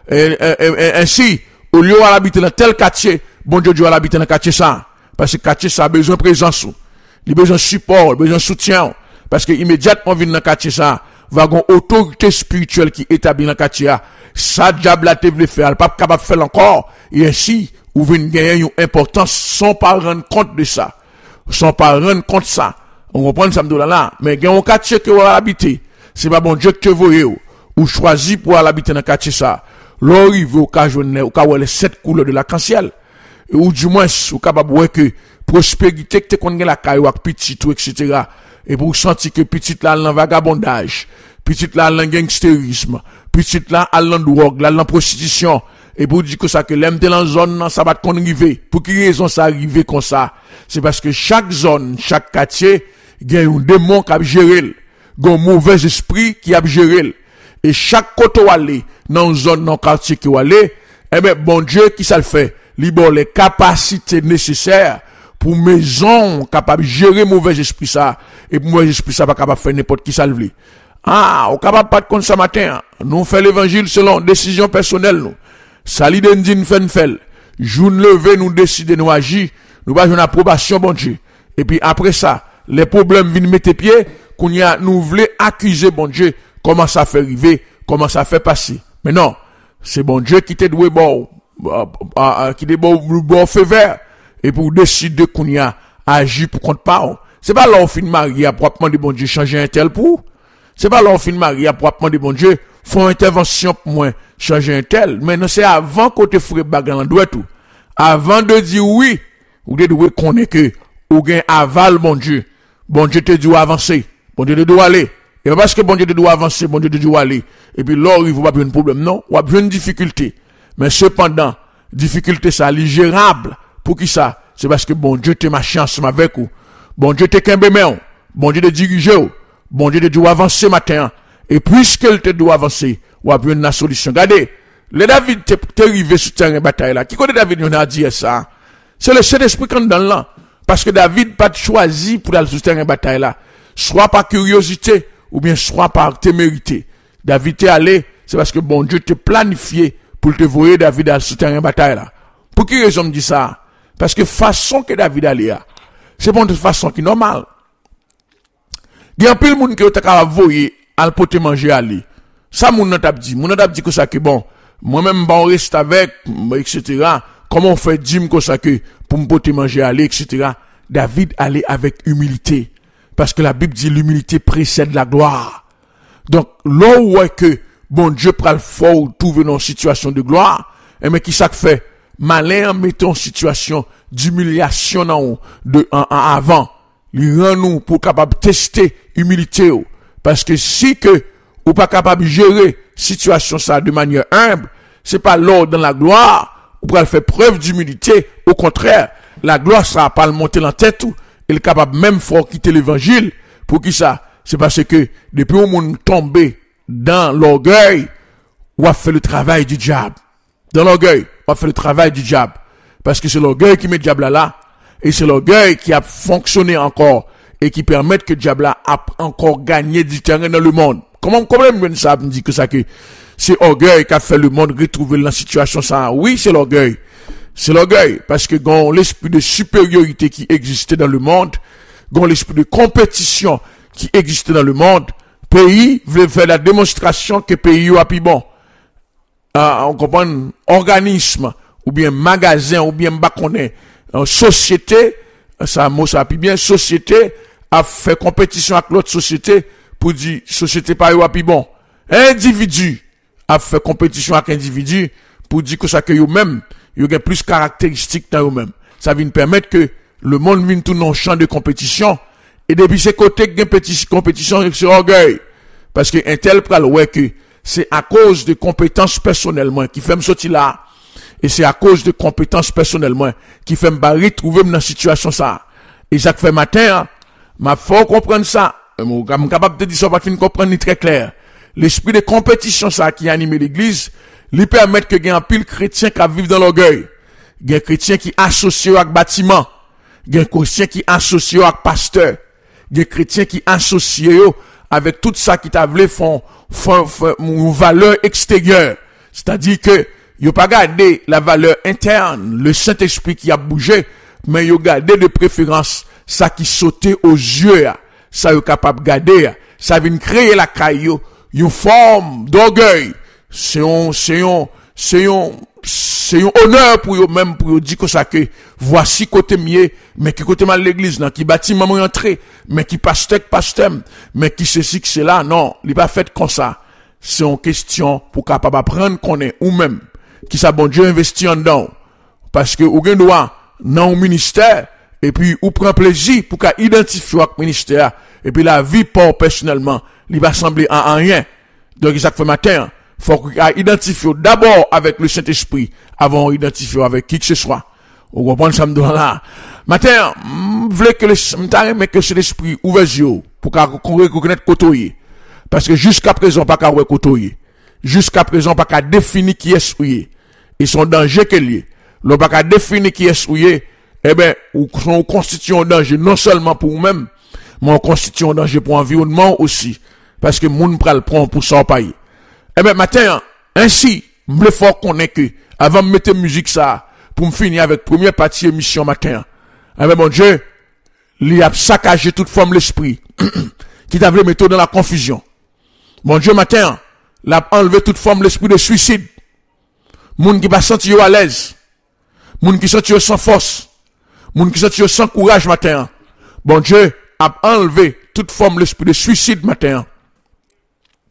Ainsi, au lieu d'habiter dans tel quartier, bon Dieu doit habiter dans le quartier ça. Parce que le quartier ça a besoin de présence. Il a besoin de support, il a besoin de soutien. Parce que immédiatement vient dans le quartier ça, va avoir une autorité spirituelle qui est établie dans le quartier. Ça, diable a te voulu faire, elle n'est pas capable de faire encore. Et ainsi, ou vient gagner une importance sans pas rendre compte de ça. Sans pas rendre compte de ça. On reprend ça là. Mais il y a un quartier que vous habitez. C'est pas bon Dieu que tu voyez. Ou choisi pour aller habiter dans le quartier ça. L'arrivée au cas où les 7 couleurs de l'arc-en-ciel. Ou du moins, ou capable de voir que prospérité que tu connais la caille ou petit tout, etc. Et pour sentir que petit là, l'en vagabondage, petit là, l'en gangstérisme, petit là, l'en drogue, l'en prostitution. Et pour dire que ça, que l'aime de la zone, ça va te arriver. Pour quelle raison ça arrive comme ça? C'est parce que chaque zone, chaque quartier, il y a un démon qui a géré, il y a un mauvais esprit qui a géré. Et chaque côté où aller, dans une zone, dans un quartier qui où aller, eh ben, bon Dieu, qui ça le fait? Libre les capacités nécessaires pour maison capable de gérer mauvais esprit ça. Et pour mauvais esprit ça, pas capable de faire n'importe qui ça le veut. Ah, on capable pas de compte ça matin. Nous fait l'évangile selon décision personnelle, nous. Sali d'Endine fait. Joune levé, nous décider, nous agir. Nous avons une approbation, bon Dieu. Et puis après ça, les problèmes viennent mettre pied, qu'on y a, nous voulons accuser, bon Dieu, comment ça fait arriver, comment ça fait passer. Mais non, c'est bon Dieu qui te doué bon, qui te bon feu vert. Et pour décider qu'on y a agi pour compte pas. C'est pas l'enfant de Marie à proprement de bon Dieu changer un tel pour. C'est pas l'enfant de Marie à proprement de bon Dieu font intervention pour moi, changer un tel. Mais non, c'est avant côté frère bagan doit tout. Avant de dire oui, ou de doit connaître que, ou gain aval, bon Dieu te dit avancer, bon Dieu te doit aller. Et parce que bon Dieu te doit avancer, bon Dieu te doit aller. Et puis là, il ne va pas avoir un problème, non, ou avoir une difficulté. Mais cependant, difficulté ça, est gérable. Pour qui ça? C'est parce que bon Dieu te marché ensemble avec vous. Bon Dieu te kembe men, bon Dieu te dirige, bon Dieu te doit avancer matin. Et puisqu'il te doit avancer, ou avoir une solution. Regardez, le David te arrivé sur terrain bataille là. Qui connaît David, on a dit ça? C'est le Saint-Esprit qui est dans là. Parce que David pas choisi pour aller sur terrain bataille là. Soit par curiosité, ou bien soit par témérité. David t'est allé, c'est parce que bon Dieu te planifié pour te voir David aller sur terrain bataille là. Pour qui raison me dit ça? Parce que façon que David allait là, c'est bon de façon qui est normale. Il y a un peu de monde qui est capable de voir al pote manger ali. Ça moun nan t'a dit que ça que bon, moi-même bon reste avec etc. Comment on fait dim que ça que pour me pote manger ali etc. David allait avec humilité parce que la Bible dit l'humilité précède la gloire. Donc là où est que bon Dieu pral fort trouver dans situation de gloire, et mais qui ça fait malin en mettant en situation d'humiliation en avant, lui rend nous pour capable tester humilité. Parce que si que ou pas capable de gérer situation ça de manière humble, c'est pas l'ordre dans la gloire, ou pour faire preuve d'humilité, au contraire, la gloire ça va pas le monter dans la tête tout, il est capable même fort quitter l'évangile, pour qui ça? C'est parce que depuis au monde tombé dans l'orgueil, ou a fait le travail du diable. Dans l'orgueil, on a fait le travail du diable. Parce que c'est l'orgueil qui met le diable là, et c'est l'orgueil qui a fonctionné encore, et qui permet que le diable a encore gagné du terrain dans le monde. Comment ça me dit que ça que c'est l'orgueil qui a fait le monde retrouver la situation ça? Oui, c'est l'orgueil. C'est l'orgueil. Parce que quand l'esprit de supériorité qui existait dans le monde, quand l'esprit de compétition qui existait dans le monde, pays voulait faire la démonstration que pays a plus bon. On comprend, organisme, ou bien magasin, ou bien baconnet, société, ça mot ça puis bien, société a fait compétition avec l'autre société pour dire société pas yo puis bon. Individu a fait compétition avec individu pour dire que ça que yo même, yo gen plus caractéristiques dans eux même. Ça vient permettre que le monde vienne tout dans le champ de compétition et depuis ces côtés gen petit compétition c'est orgueil parce que un tel pral ouais que c'est à cause de compétences personnellement qui fait me sortir là. Et c'est à cause de compétences personnellement qui fait me retrouver dans situation ça. Et ça fait matin, m'a faut comprendre ça. Je suis capable de dire ça, pas fin comprendre très clair. L'esprit de compétition ça qui anime l'église, lui permet que il y a un pile chrétien qui vivent dans l'orgueil. Il y a un chrétien qui associé avec bâtiment. Il y a un chrétien qui associé avec pasteur. Il y a un chrétien qui associé avec tout ça qui t'a voulu font une valeur extérieure. C'est-à-dire que yo pas gardé la valeur interne, le Saint-Esprit qui a bougé, mais yo gardé de préférence ça qui sautait aux yeux, ça yo capable garder, ça vient créer la caillou, une forme d'orgueil. C'est un honneur pour eux même pour eux dire que ça que voici côté mieux mais qui côté mal l'église là qui bâtiment entré mais qui pasteur mais qui ceci que c'est là non il pas fait comme ça c'est une question pour capable apprendre qu'on est ou même qui ça bon Dieu investit en dedans parce que ou gen droit dans un ministère et puis ou prend plaisir pour qu'a identifier avec ministère et puis la vie pour personnellement il va sembler en rien donc ça fait matin faut qu'on identifie d'abord avec le Saint-Esprit avant d'identifier avec qui que ce soit. Vous comprenez ça me donne là. Matin, voulais que le Saint-Esprit ouvre les yeux pour qu'on reconnaisse côtoyer. Parce que jusqu'à présent pas qu'à côtoyer. Jusqu'à présent pas qu'à définir qui est souillé. Et son danger qu'elle est. Le pas qu'à définir qui est souillé, eh ben, on constitue un danger non seulement pour vous-même, mais on constitue un danger pour l'environnement aussi. Parce que moun pral prend pour s'en payer. Eh ben, matin, ainsi, m'le fort connaît que, avant de mettre musique ça, pour me finir avec première partie émission matin, eh ben, mon Dieu, il a saccagé toute forme l'esprit, qui t'a voulu mettre dans la confusion. Mon Dieu, matin, l'a enlevé toute forme l'esprit de suicide. Moun qui va sentir à l'aise. Moun qui sentir sans force. Moun qui sentir sans courage matin. Bon Dieu, a enlevé toute forme l'esprit de suicide matin.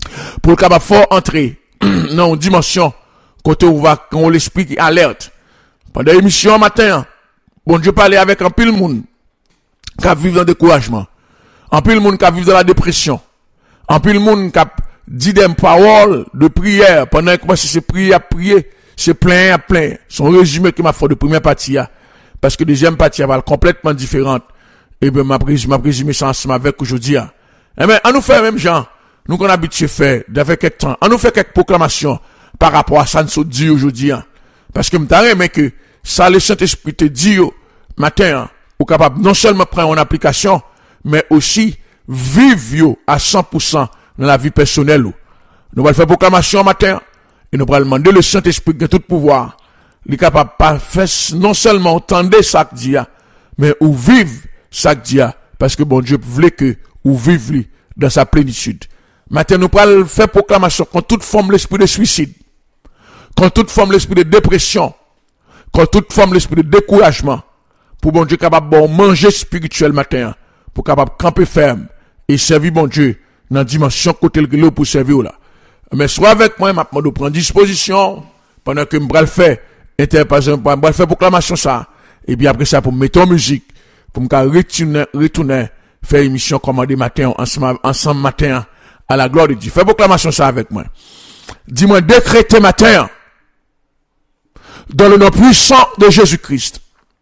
pour le capable fort entrer dans une dimension côté où va quand l'esprit qui alerte. Pendant l'émission matin, bon Dieu parlait avec un pile monde qui vit dans le découragement, un pile monde qui vit dans la dépression, un pile monde qui dit des paroles de prière pendant que c'est prier à prier, c'est plein à plein. Son résumé qui m'a fait de première partie parce que deuxième partie va complètement différente. Et bien m'a résumé ça ensemble avec aujourd'hui. Eh bien, on nous fait même genre, nous qu'on habitué faire depuis quelques temps, on nous fait quelques proclamations par rapport à ça nous dit aujourd'hui. Parce que m'ta mais que ça le Saint-Esprit te dit matin, ou capable non seulement prendre en application, mais aussi vivre à 100% dans la vie personnelle. Nous allons faire proclamation matin et nous allons demander le Saint-Esprit de tout pouvoir. Il est capable de faire non seulement entendre ça que dit, mais ou vivre ça que dit, parce que bon Dieu voulait que ou vivre dans sa plénitude. Maintenant, nous allons faire proclamation contre toute forme l'esprit de suicide, contre toute forme l'esprit de dépression, contre toute forme l'esprit de découragement, pour bon Dieu capable de manger spirituel matin, pour capable de camper ferme et servir bon Dieu dans la dimension côté le pour servir là. Mais soit avec moi, maintenant, de prendre disposition pendant que je vais le faire, je vais faire proclamation ça, et bien après ça, pour me mettre en musique, pour me retourner, faire émission commandée matin, ensemble matin, à la gloire de Dieu. Fais proclamation ça avec moi. Dis-moi, décrétez matin, dans le nom puissant de Jésus-Christ,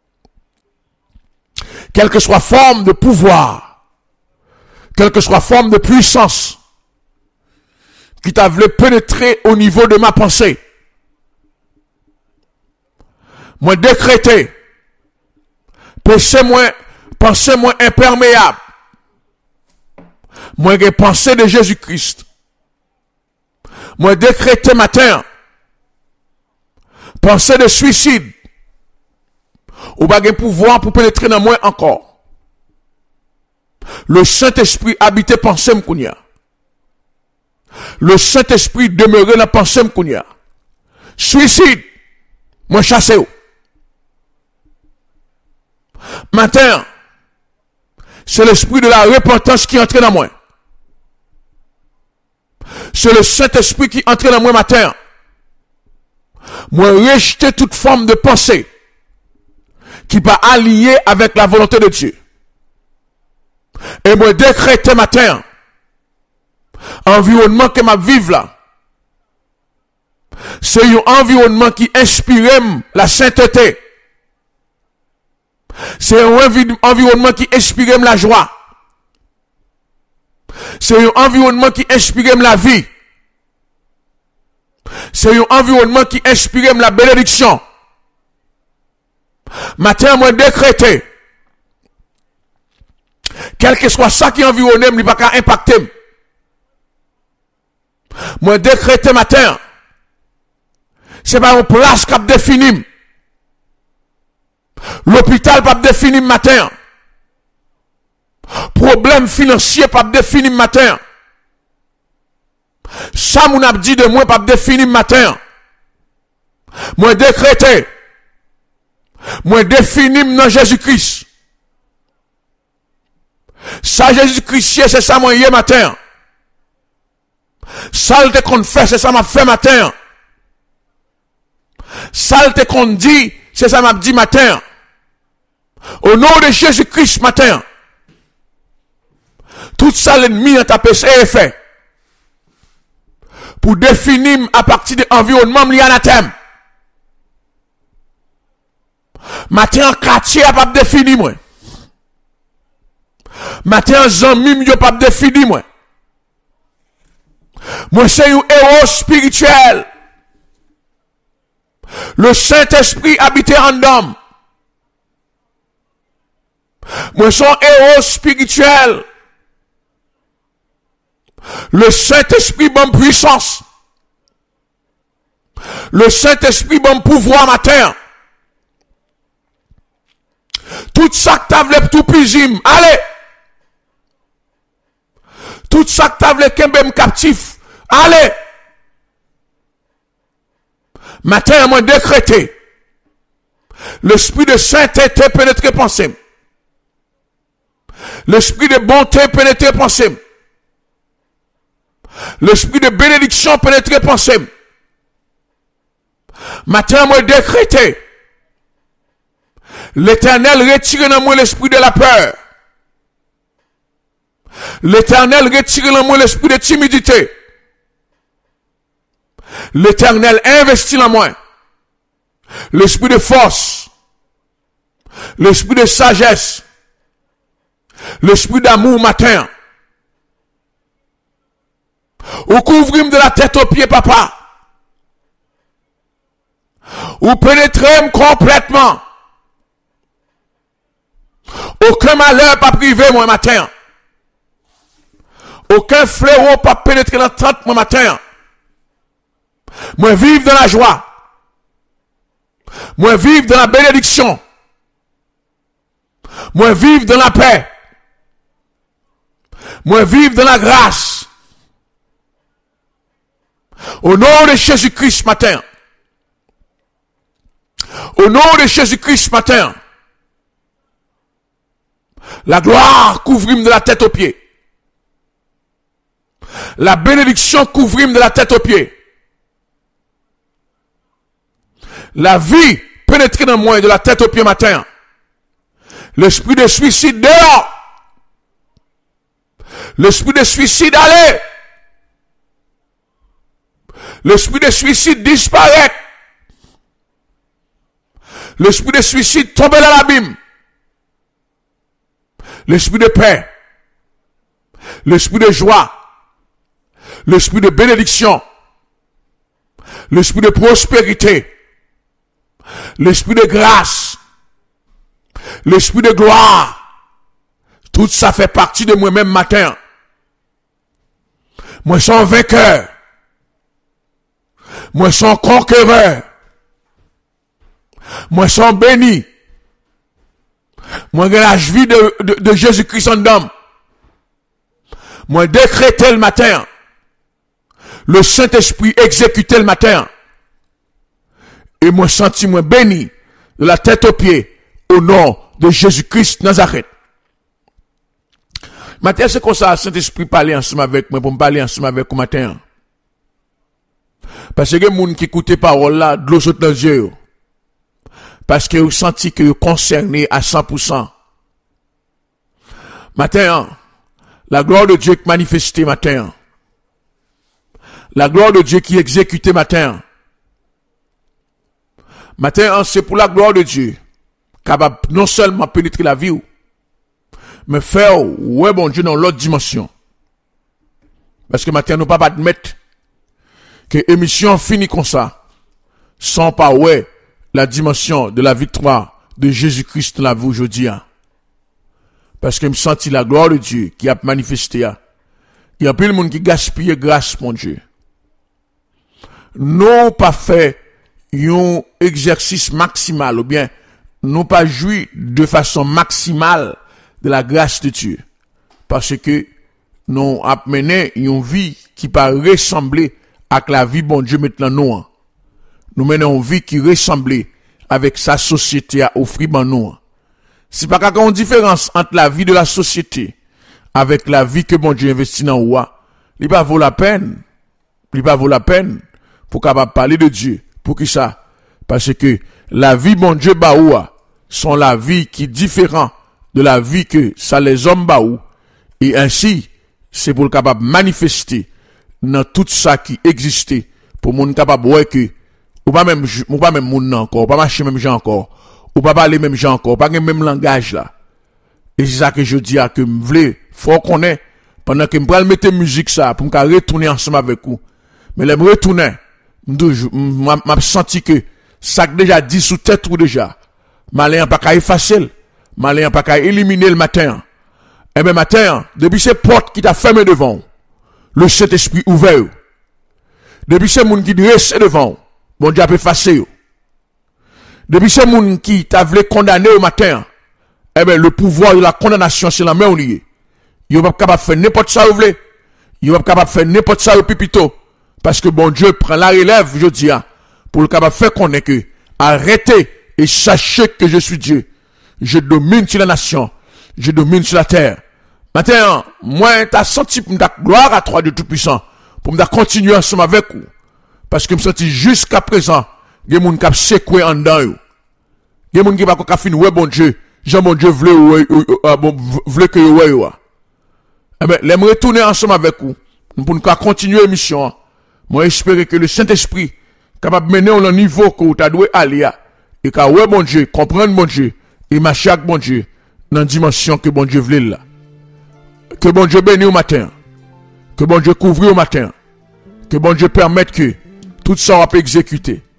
quelle que soit forme de pouvoir, quelle que soit forme de puissance, qui t'a voulu pénétrer au niveau de ma pensée, moi décréter, pensez moi imperméable, moi j'ai pensée de Jésus-Christ, moi décréter matin, pensée de suicide, ou pas de pouvoir pour pénétrer dans moi encore. Le Saint-Esprit habite pensée m'kounia. Le Saint-Esprit demeure dans pensée m'kounia. Suicide, moi chasse ou. Matin, c'est l'esprit de la repentance qui entre dans moi. C'est le Saint-Esprit qui entre dans moi matin. Moi rejeter toute forme de pensée qui va allier avec la volonté de Dieu. Et moi décréter matin, environnement que m'a vivre là, c'est un environnement qui inspire la sainteté. C'est un environnement qui inspire la joie. C'est un environnement qui inspire la vie. C'est un environnement qui inspire la bénédiction. Matin, moi décréter, quel que soit ça qui environne, il ne va pas impacter. Moi décréter matin, c'est pas une place qui a défini. L'hôpital pas défini matin. Problème financier pas défini matin. Ça mon a dit de moi pas défini matin. Moi décréter, moi défini dans Jésus-Christ. Ça Jésus-Christ, c'est ça moi hier matin. Ça le qu'on fait, c'est ça m'a fait matin. Ça le qu'on dit, c'est ça m'a dit matin. Au nom de Jésus-Christ matin. Tout ça l'ennemi a tapé et fait. Pour définir à partir de l'environnement lié à la thème. Matin, quartier a pas défini moi. Matin, zami yo pas défini moi. Moi c'est un héros spirituel. Le Saint-Esprit habite en homme. Moi suis un héros spirituel. Le Saint-Esprit bon puissance. Le Saint-Esprit bon pouvoir matin. Tout ça que t'as voulu tout pisime. Allez. Tout ça que t'as voulu kembem captif. Allez. Matin, moi décrété. L'esprit de sainteté pénètre pensée. L'esprit de bonté pénètre pensée. L'esprit de bénédiction pénètre pensée. Matin, moi décrété. L'Éternel retire dans moi l'esprit de la peur. L'Éternel retire dans moi l'esprit de timidité. L'Éternel investit en moi l'esprit de force, l'esprit de sagesse, l'esprit d'amour matin. Ou couvrir de la tête aux pieds, papa. Ou pénétrer complètement. Aucun malheur pas privé moi matin. Aucun fléau pas pénétrer dans la tente moi matin. Moi vivre dans la joie. Moi vivre dans la bénédiction. Moi vivre dans la paix. Moi vivre dans la grâce. Au nom de Jésus-Christ matin. Au nom de Jésus-Christ matin. La gloire couvre-moi de la tête aux pieds. La bénédiction couvre-moi de la tête aux pieds. La vie pénètre dans moi de la tête aux pieds matin. L'esprit de suicide dehors. L'esprit de suicide allez. L'esprit de suicide disparaît. L'esprit de suicide tombe dans l'abîme. L'esprit de paix. L'esprit de joie. L'esprit de bénédiction. L'esprit de prospérité. L'esprit de grâce. L'esprit de gloire. Tout ça fait partie de moi-même matin. Moi, je suis un vainqueur. Moi, je suis un conquéreur. Moi, je suis béni. Moi, j'ai la vie de Jésus-Christ en homme. Moi, décrété le matin. Le Saint-Esprit exécuté le matin. Et moi, senti moi béni de la tête aux pieds au nom de Jésus-Christ Nazareth. Matin, c'est comme ça, le Saint-Esprit parler ensemble avec moi, pour me parler ensemble avec vous matin. Parce que les gens qui écoutent parole là, de l'eau saute dans les yeux. Parce que vous sentez que vous concerné à 100%. Matin, la gloire de Dieu qui manifestée matin. La gloire de Dieu qui exécutée matin. Matin, c'est pour la gloire de Dieu. Capable non seulement pénétrer la vie, mais faire, ouais, bon Dieu, dans l'autre dimension. Parce que matin, nous ne pouvons pas admettre que l'émission finit comme ça. Sans pas, ouais, la dimension de la victoire de Jésus-Christ dans la vie aujourd'hui. Parce que je me sens la gloire de Dieu qui a manifesté. Il y a plus de monde qui gaspille grâce, mon Dieu. Nous pas fait un exercice maximal, ou bien, nous pas joui de façon maximale de la grâce de Dieu. Parce que nous avons mené une vie qui pas ressembler à la vie, bon Dieu, maintenant nous. Nous menons une vie qui ressemble avec sa société à offrir ben nous. C'est pas qu'il y a une différence entre la vie de la société avec la vie que bon Dieu investit dans nous. Il pas vaut la peine. Il pas vaut la peine pour capable parler de Dieu. Pour qui ça? Parce que la vie bon Dieu baoua sont la vie qui est différente de la vie que ça les hommes baou. Et ainsi, c'est pour le capable manifester dans tout ça qui existait pour mon capable ouais que ou pas même moun encore, pas marcher même gens encore, ou pas parler même gens encore, pas même langage là. Et c'est ça que je dis à que m'vle, faut qu'on ait pendant que m'pral mettre musique ça pour me retourner ensemble avec vous. Mais les me retourner, m'a senti que ça déjà dit sous tête ou déjà. Malin pas qu'à effacer, malin pas qu'à éliminer le matin. Et ben matin, depuis ces portes qui t'a fermé devant, le Saint-Esprit ouvert. Depuis ces moun qui dresse devant, bon Dieu a effacé. Depuis ces moun qui t'a voulu condamner au matin, eh ben le pouvoir de la condamnation c'est la main ou lié. Yo pas capable faire n'importe ça ou vle. Yo pas capable faire n'importe ça ou pipito parce que bon Dieu prend la relève je dis pour le capable faire connaître que arrêtez et sachez que je suis Dieu. Je domine sur la nation, je domine sur la terre. Maintenant, moi t'as senti ta gloire à toi de tout puissant pour me continuer ensemble avec vous. Parce que me senti jusqu'à présent, il y a des gens qui ont secoué en dedans. Il y a des gens qui ont fait ouais bon Dieu, Jean bon Dieu veut que vous eh bien, les retourner ensemble avec vous pour nous continuer l'émission. Moi, j'espère que le Saint-Esprit capable de mener au niveau que vous avez aller et que ouais bon Dieu, comprendre bon Dieu et marcher avec bon Dieu dans la dimension que bon Dieu voulait là. Que bon Dieu bénisse au matin. Que bon Dieu couvre au matin. Que bon Dieu permette que tout ça va exécuter.